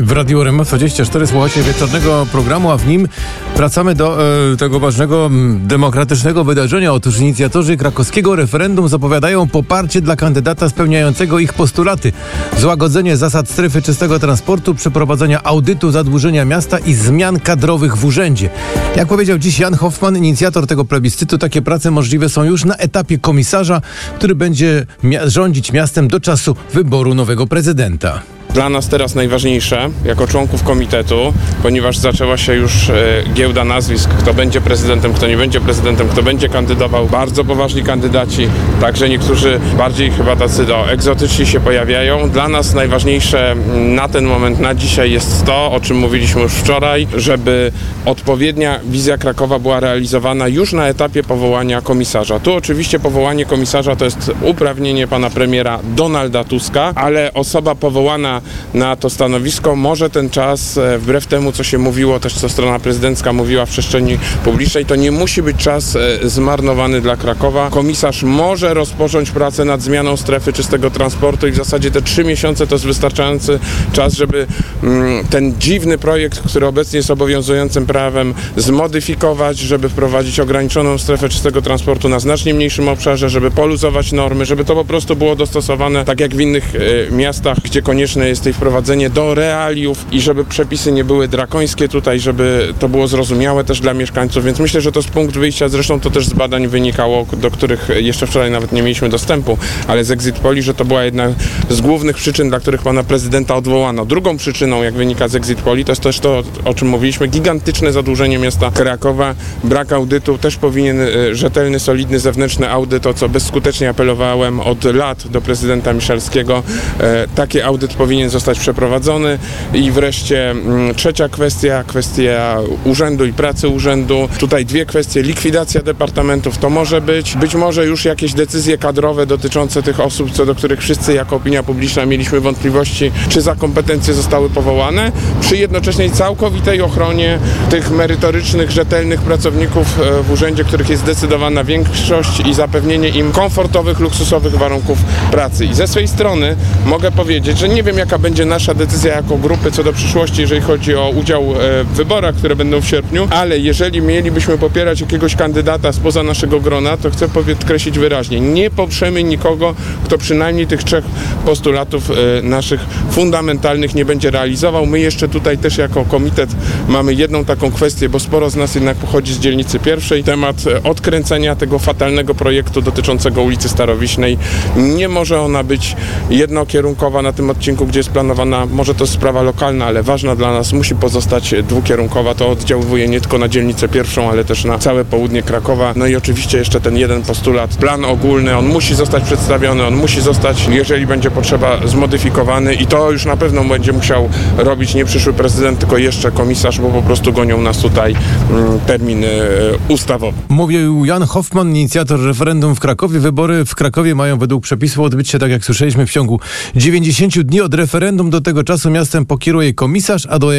W Radiu RMF24 słuchacie wieczornego programu, a w nim wracamy do tego ważnego, demokratycznego wydarzenia. Otóż inicjatorzy krakowskiego referendum zapowiadają poparcie dla kandydata spełniającego ich postulaty. Złagodzenie zasad strefy czystego transportu, przeprowadzenia audytu zadłużenia miasta i zmian kadrowych w urzędzie. Jak powiedział dziś Jan Hoffman, inicjator tego plebiscytu, takie prace możliwe są już na etapie komisarza, który będzie rządzić miastem do czasu wyboru nowego prezydenta. Dla nas teraz najważniejsze, jako członków komitetu, ponieważ zaczęła się już giełda nazwisk, kto będzie prezydentem, kto nie będzie prezydentem, kto będzie kandydował. Bardzo poważni kandydaci, także niektórzy bardziej chyba tacy egzotyczni się pojawiają. Dla nas najważniejsze na ten moment, na dzisiaj jest to, o czym mówiliśmy już wczoraj, żeby odpowiednia wizja Krakowa była realizowana już na etapie powołania komisarza. Tu oczywiście powołanie komisarza to jest uprawnienie pana premiera Donalda Tuska, ale osoba powołana na to stanowisko może ten czas, wbrew temu co się mówiło, też co strona prezydencka mówiła w przestrzeni publicznej, to nie musi być czas zmarnowany dla Krakowa. Komisarz może rozpocząć pracę nad zmianą strefy czystego transportu i w zasadzie te 3 miesiące to jest wystarczający czas, żeby ten dziwny projekt, który obecnie jest obowiązującym prawem, zmodyfikować, żeby wprowadzić ograniczoną strefę czystego transportu na znacznie mniejszym obszarze, żeby poluzować normy, żeby to po prostu było dostosowane, tak jak w innych miastach, gdzie konieczne jest jej wprowadzenie do realiów i żeby przepisy nie były drakońskie tutaj, żeby to było zrozumiałe też dla mieszkańców, więc myślę, że to jest punkt wyjścia, zresztą to też z badań wynikało, do których jeszcze wczoraj nawet nie mieliśmy dostępu, ale z Exit Poli, że to była jedna z głównych przyczyn, dla których pana prezydenta odwołano. Drugą przyczyną, jak wynika z Exit Poli, to jest też to, o czym mówiliśmy, gigantyczne zadłużenie miasta Krakowa, brak audytu, też powinien rzetelny, solidny zewnętrzny audyt, o co bezskutecznie apelowałem od lat do prezydenta Miszalskiego. Taki audyt powinien zostać przeprowadzony. I wreszcie trzecia kwestia urzędu i pracy urzędu. Tutaj 2 kwestie. Likwidacja departamentów to może być może już jakieś decyzje kadrowe dotyczące tych osób, co do których wszyscy jako opinia publiczna mieliśmy wątpliwości, czy za kompetencje zostały powołane, przy jednoczesnej całkowitej ochronie tych merytorycznych, rzetelnych pracowników w urzędzie, których jest zdecydowana większość i zapewnienie im komfortowych, luksusowych warunków pracy. I ze swojej strony mogę powiedzieć, że nie wiem, jaka będzie nasza decyzja jako grupy co do przyszłości, jeżeli chodzi o udział w wyborach, które będą w sierpniu, ale jeżeli mielibyśmy popierać jakiegoś kandydata spoza naszego grona, to chcę podkreślić wyraźnie, nie poprzemy nikogo, kto przynajmniej tych 3 postulatów naszych fundamentalnych nie będzie realizował. My jeszcze tutaj też jako komitet mamy jedną taką kwestię, bo sporo z nas jednak pochodzi z dzielnicy pierwszej. Temat odkręcenia tego fatalnego projektu dotyczącego ulicy Starowiśnej. Nie może ona być jednokierunkowa na tym odcinku, gdzie jest planowana, może to jest sprawa lokalna, ale ważna dla nas, musi pozostać dwukierunkowa. To oddziaływuje nie tylko na dzielnicę pierwszą, ale też na całe południe Krakowa. No i oczywiście jeszcze ten jeden postulat, plan ogólny, on musi zostać przedstawiony, on musi zostać, jeżeli będzie potrzeba, zmodyfikowany i to już na pewno będzie musiał robić nie przyszły prezydent, tylko jeszcze komisarz, bo po prostu gonią nas tutaj terminy ustawowe. Mówił Jan Hoffman, inicjator referendum w Krakowie. Wybory w Krakowie mają według przepisu odbyć się, tak jak słyszeliśmy, w ciągu 90 dni od referendum. Do tego czasu miastem pokieruje komisarz, a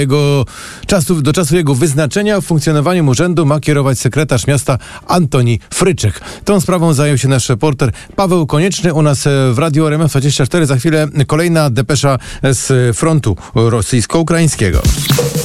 do czasu jego wyznaczenia funkcjonowaniem urzędu ma kierować sekretarz miasta Antoni Fryczek. Tą sprawą zajął się nasz reporter Paweł Konieczny u nas w Radiu RMF24. Za chwilę kolejna depesza z frontu rosyjsko-ukraińskiego.